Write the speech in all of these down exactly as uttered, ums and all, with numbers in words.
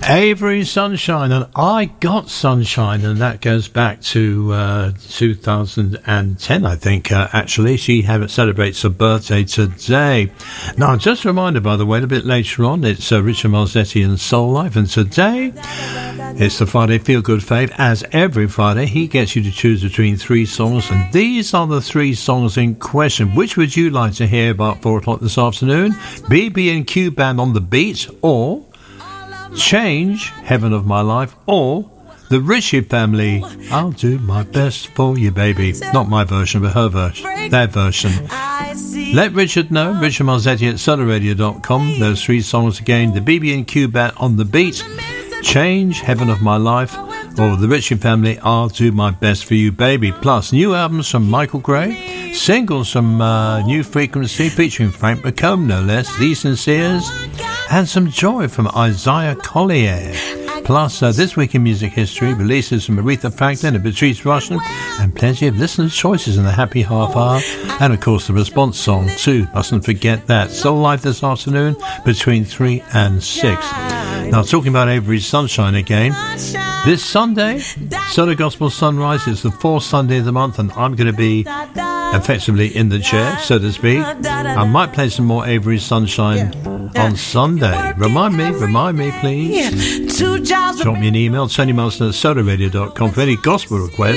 Avery Sunshine, and I Got Sunshine, and that goes back to uh, two thousand ten, I think, uh, actually. She have, celebrates her birthday today. Now, just a reminder, by the way, a bit later on, it's uh, Richard Marzetti and Soul Life, and today it's the Friday Feel Good Fave. As every Friday, he gets you to choose between three songs, and these are the three songs in question. Which would you like to hear about four o'clock this afternoon? B B and Q Band on the Beat, or Change, Heaven of My Life, or the Ritchie Family, I'll Do My Best For You, Baby. Not my version, but her version, their version. Let Richard know, Richard Marzetti at solar radio dot com. Those three songs again, the B B and Q Band on the Beat, Change, Heaven of My Life, or the Ritchie Family, I'll Do My Best For You, Baby. Plus new albums from Michael Gray, singles from uh, New Frequency featuring Frank McComb, no less, The Sinceres, and some joy from Isaiah Collier. Plus, uh, This Week in Music History, releases from Aretha Franklin and Patrice Rushen, and plenty of listeners' choices in the happy half hour. And, of course, the response song, too. Mustn't forget that. Soul Life this afternoon between three and six. Now, talking about Avery Sunshine again, this Sunday, Solar Gospel Sunrise is the fourth Sunday of the month, and I'm going to be effectively in the chair, so to speak. I might play some more Avery Sunshine on Sunday. Remind me, remind me, please. Drop me an email, Tony Marston at solar radio dot com for any gospel requests.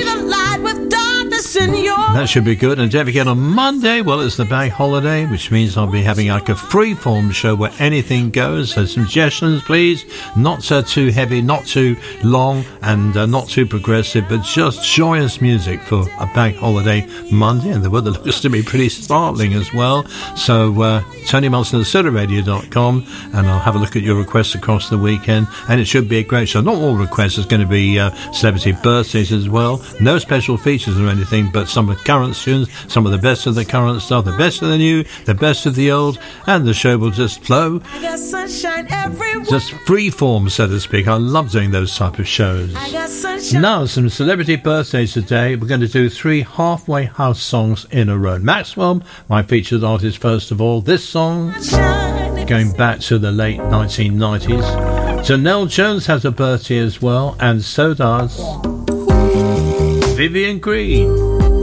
That should be good. And don't forget, on Monday, well, it's the bank holiday, which means I'll be having like a free-form show where anything goes. So suggestions, please. Not uh, too heavy, not too long, and uh, not too progressive, but just joyous music for a bank holiday Monday. And the weather looks to be pretty startling as well. So uh, Tony Marston at solar radio dot com, and I'll have a look at your requests across the weekend. And it should be a great show. Not all requests. There's going to be uh, celebrity birthdays as well. No special features or anything, but some of current tunes, some of the best of the current stuff, the best of the new, the best of the old, and the show will just flow. Just free form, so to speak. I love doing those type of shows. Now, some celebrity birthdays today. We're going to do three halfway house songs in a row. Maxwell, my featured artist, first of all. This song, going back to the late nineteen nineties. Janelle Jones has a birthday as well, and so does Vivian Green.